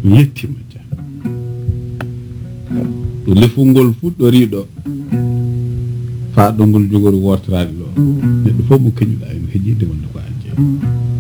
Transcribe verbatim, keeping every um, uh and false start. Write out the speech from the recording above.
mi yettima Dia ɗo lefol ngol fuɗɗori ɗo faa ɗo ngol jogori wortorade ɗo neɗɗo fof mo kañuɗa en heeƴide wonde ko an jeeyi